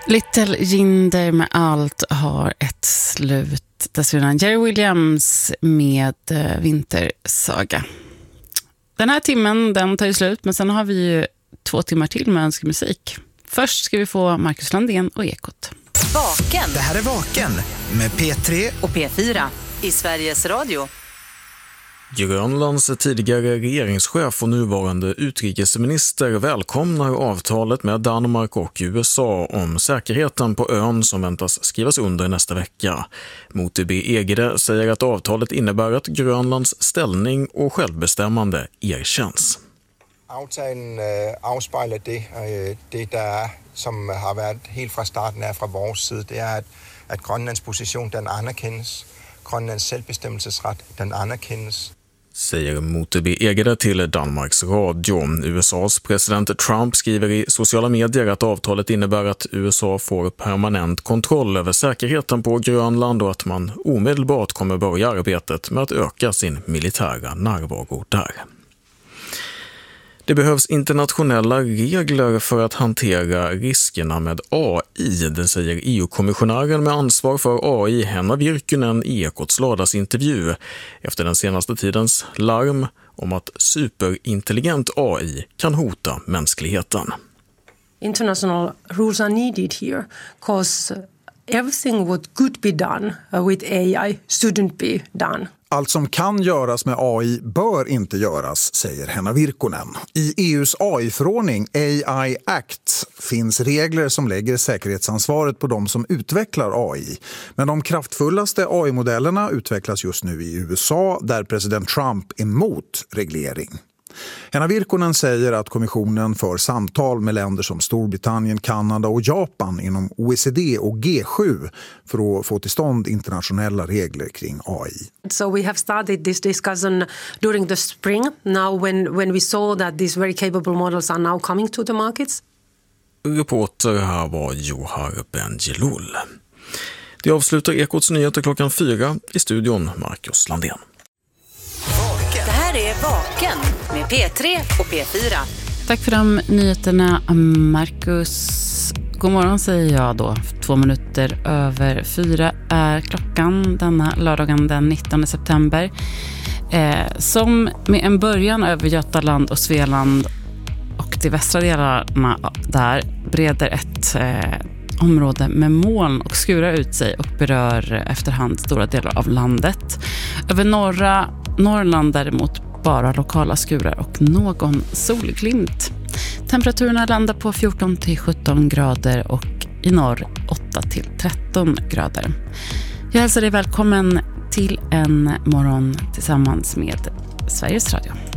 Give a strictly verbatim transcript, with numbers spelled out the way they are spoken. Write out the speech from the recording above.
Little Jinder med Allt har ett slut. Dessförinnan Jerry Williams med Vintersaga. Den här timmen, den tar ju slut, men sen har vi ju två timmar till med önskemusik. Först ska vi få Marcus Landén och Ekot. Vaken. Det här är Vaken med P tre och P fyra i Sveriges Radio. Grönlands tidigare regeringschef och nuvarande utrikesminister välkomnar avtalet med Danmark och U S A om säkerheten på ön som väntas skrivas under nästa vecka. Moti B. Egede säger att avtalet innebär att Grönlands ställning och självbestämmande erkänns. Aftalen øh, afspejler det, øh, det der er, som har været helt fra starten af fra vores side, det er, at, at Grønlands position, den anerkendes. Grønlands selvbestemmelsesret, den anerkendes. Säger Moti B. Egede till Danmarks Radio. U S A:s president Trump skriver i sociala medier att avtalet innebär att U S A får permanent kontroll över säkerheten på Grönland och att man omedelbart kommer börja arbetet med att öka sin militära närvaro där. Det behövs internationella regler för att hantera riskerna med A I, det säger E U-kommissionären med ansvar för A I, Henna Virkkunen, i Ekots lördagsintervju efter den senaste tidens larm om att superintelligent A I kan hota mänskligheten. International rules are needed here because everything what could be done with A I shouldn't be done. Allt som kan göras med A I bör inte göras, säger Henna Virkkunen. I E U:s A I-förordning A I Act finns regler som lägger säkerhetsansvaret på de som utvecklar A I. Men de kraftfullaste A I-modellerna utvecklas just nu i U S A, där president Trump är emot reglering. Henna Virkkunen säger att kommissionen för samtal med länder som Storbritannien, Kanada och Japan inom O E C D och G sju för att få till stånd internationella regler kring A I. So we have started this discussion during the spring, now when, when we saw that these very capable models are now coming to the markets. Reporter här var Johar Bendjelloul. Det avslutar Ekots nyheter klockan fyra, i studion Marcus Landén. Det här är Vaken med P tre och P fyra. Tack för de nyheterna, Marcus. God morgon säger jag då. Två minuter över fyra är klockan denna lördagen den nittonde september. Eh, som med en början över Götaland och Svealand och de västra delarna där breder ett eh, område med moln och skurar ut sig och berör efterhand stora delar av landet. Över norra Norrland däremot bara lokala skurar och någon solglimt. Temperaturen landar på fjorton till sjutton grader och i norr åtta till tretton grader. Jag hälsar dig välkommen till en morgon tillsammans med Sveriges Radio.